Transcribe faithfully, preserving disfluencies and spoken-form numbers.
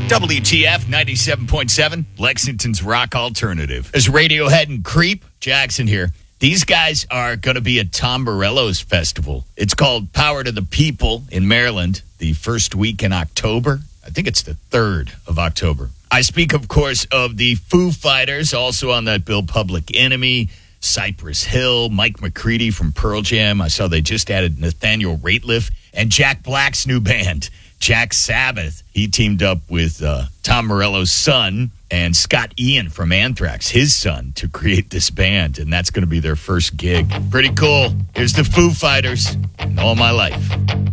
W T F ninety-seven point seven, Lexington's rock alternative. As Radiohead and Creep, Jackson here. These guys are going to be at Tom Morello's festival. It's called Power to the People in Maryland, the first week in October. I think it's the third of October. I speak, of course, of the Foo Fighters, also on that bill, Public Enemy, Cypress Hill, Mike McCready from Pearl Jam. I saw they just added Nathaniel Rateliff and Jack Black's new band, Jack Sabbath. He teamed up with uh, Tom Morello's son and Scott Ian from Anthrax, his son, to create this band, and that's going to be their first gig. Pretty cool. Here's the Foo Fighters, All My Life.